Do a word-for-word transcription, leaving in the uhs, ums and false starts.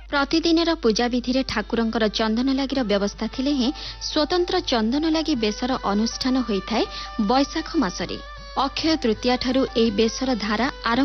प्रतिदिन पूजा विधि ठाकुरंकर चंदन लागिर व्यवस्था थिले ही स्वतंत्र चंदन लागी बेसर अनुष्ठान होइथाय। बैशाख मासरे अक्षय तृतीया ठारू एई बेसर धारा आरंभ